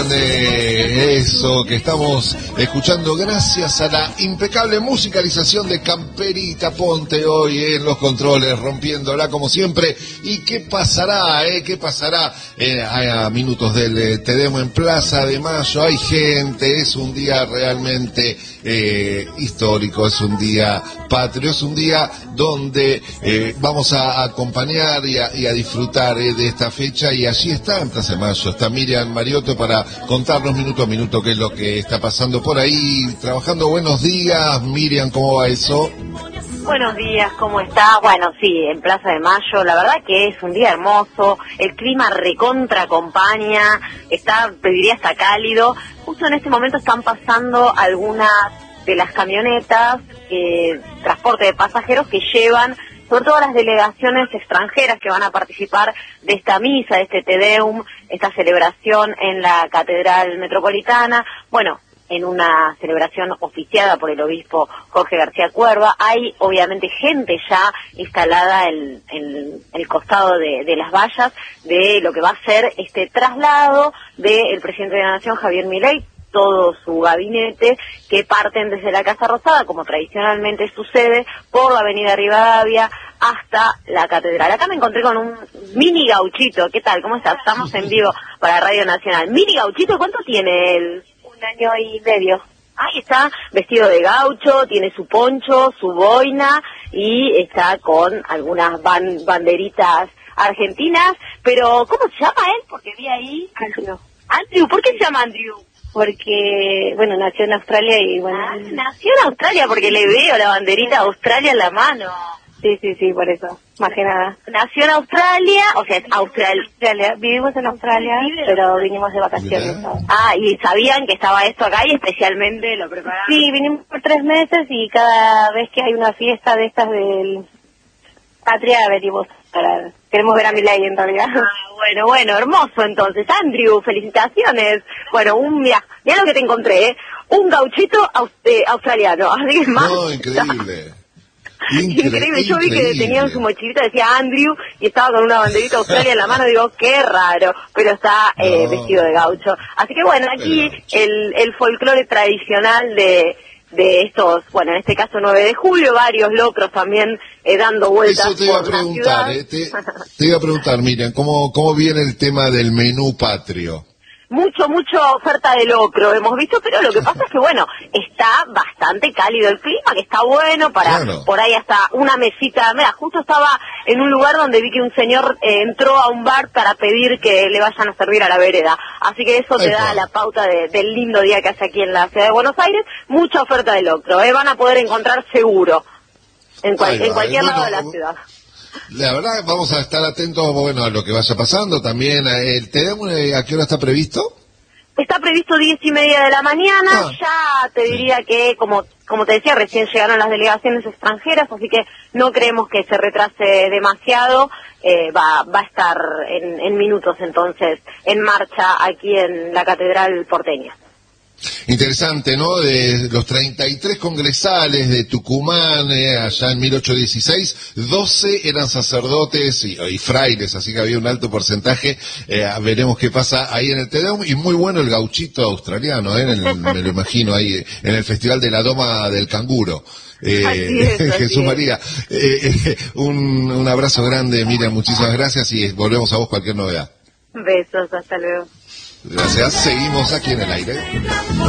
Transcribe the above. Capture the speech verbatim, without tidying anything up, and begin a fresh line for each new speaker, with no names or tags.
De eso que estamos escuchando gracias a la impecable musicalización de Camperita Ponte hoy en los controles, rompiéndola como siempre. ¿Y qué pasará? Eh? ¿Qué pasará? Eh, a, a minutos del eh, Te Demo en Plaza de Mayo hay gente, es un día realmente eh, histórico, es un día patrio, es un día donde eh, vamos a acompañar y a, y a disfrutar eh, de esta fecha, y allí está en Plaza de Mayo, está Miriam Mariotto para contarnos minuto a minuto qué es lo que está pasando por ahí, trabajando. Buenos días, Miriam, ¿cómo va eso?
Buenos días, ¿cómo está? Bueno, sí, en Plaza de Mayo, la verdad que es un día hermoso, el clima recontra acompaña, está, te diría, está cálido. Justo en este momento están pasando algunas de las camionetas, eh, transporte de pasajeros que llevan, sobre todo las delegaciones extranjeras que van a participar de esta misa, de este Te Deum, esta celebración en la Catedral Metropolitana. Bueno, en una celebración oficiada por el obispo Jorge García Cuerva. Hay obviamente gente ya instalada en, en el costado de, de las vallas de lo que va a ser este traslado del presidente de la Nación, Javier Milei, todo su gabinete, que parten desde la Casa Rosada, como tradicionalmente sucede, por la avenida Rivadavia hasta la Catedral. Acá me encontré con un mini gauchito. ¿Qué tal? ¿Cómo estás? Estamos en vivo para Radio Nacional. Mini gauchito, ¿cuánto tiene él? Un año y medio. Ahí está, vestido de gaucho, tiene su poncho, su boina, y está con algunas ban banderitas argentinas. Pero, ¿cómo se llama él? Porque vi ahí... Andrew. Andrew, ¿por qué se llama Andrew?
Porque, bueno, nació en Australia y, bueno...
Ah, nació en Australia, porque le veo la banderita de Australia en la mano.
Sí, sí, sí, por eso, más que nada.
Nació en Australia, o sea, es Austral...
Australia. Vivimos en Australia, pero vinimos de vacaciones.
Ah, y sabían que estaba esto acá y especialmente lo prepararon.
Sí, vinimos por tres meses y cada vez que hay una fiesta de estas del Patria venimos para... Queremos ver a Milei en realidad.
Ah, bueno, bueno, hermoso entonces. Andrew, felicitaciones. Bueno, un mira, mira lo que te encontré, ¿eh? Un gauchito aus eh, australiano, así que es más...
No, increíble.
Increíble, increíble. Yo vi que tenía en su mochilita, decía Andrew, y estaba con una banderita Australia en la mano. Digo, qué raro, pero está eh, no. vestido de gaucho. Así que bueno, aquí el, el folclore tradicional de de estos, bueno, en este caso nueve de julio, varios locros también eh, dando vueltas.
Eso te iba a preguntar, eh, te, te iba a preguntar, Miriam, ¿cómo, cómo viene el tema del menú patrio?
Mucho, mucha oferta de locro hemos visto, pero lo que pasa es que, bueno, está bastante cálido el clima, que está bueno para, claro. Por ahí hasta una mesita. Mira, justo estaba en un lugar donde vi que un señor eh, entró a un bar para pedir que le vayan a servir a la vereda. Así que eso te Epa. da la pauta de, del lindo día que hace aquí en la ciudad de Buenos Aires. Mucha oferta de locro, ¿eh? Van a poder encontrar seguro en, cual, va, en cualquier bueno, lado de la ciudad.
La verdad, vamos a estar atentos, bueno, a lo que vaya pasando también. El Te Deum, ¿a qué hora está previsto?
Está previsto diez y media de la mañana. Ah, ya te diría sí. que, como como te decía, recién llegaron las delegaciones extranjeras, así que no creemos que se retrase demasiado. Eh, va va a estar en, en minutos entonces en marcha aquí en la Catedral porteña.
Interesante, ¿no? De los treinta y tres congresales de Tucumán, eh, allá en mil ochocientos dieciséis, doce eran sacerdotes y, y frailes, así que había un alto porcentaje. Eh, veremos qué pasa ahí en el Te Deum. Y muy bueno el gauchito australiano, ¿eh? En el, me lo imagino ahí, en el Festival de la Doma del Canguro. Eh, así es, así Jesús es. María, eh, eh, un, un abrazo grande, Miriam, muchísimas gracias, y volvemos a vos cualquier novedad.
Besos, hasta luego.
Gracias, seguimos aquí en el aire.